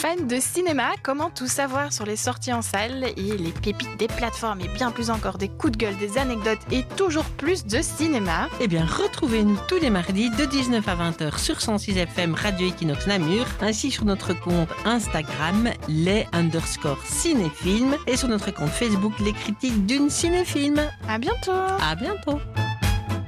fans de cinéma, comment tout savoir sur les sorties en salle et les pépites des plateformes et bien plus encore des coups de gueule, des anecdotes et toujours plus de cinéma? Eh bien, retrouvez-nous tous les mardis de 19 à 20h sur 106 FM Radio Equinox Namur, ainsi sur notre compte Instagram, les_cinéphiles, et sur notre compte Facebook, les critiques d'une cinéfilm. À bientôt! À bientôt!